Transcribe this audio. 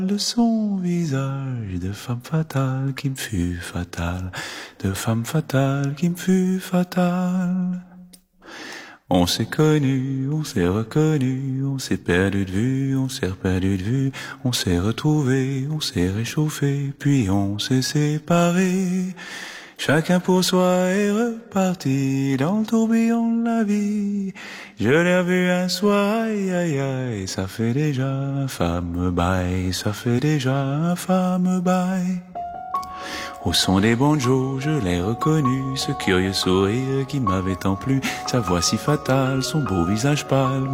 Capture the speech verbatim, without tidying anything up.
de son visage de femme fatale qui me fut fatale, de femme fatale qui me fut fatale. On s'est connu, on s'est reconnu, on s'est perdu de vue, on s'est perdu de vue, on s'est retrouvé, on s'est réchauffé, puis on s'est séparé. Chacun pour soi est reparti dans le tourbillon de la vie. Je l'ai revu un soir, aïe aïe aïe, ça fait déjà un fameux bail, ça fait déjà un fameux bail. Au son des banjos, je l'ai reconnu, ce curieux sourire qui m'avait tant plu, sa voix si fatale, son beau visage pâle.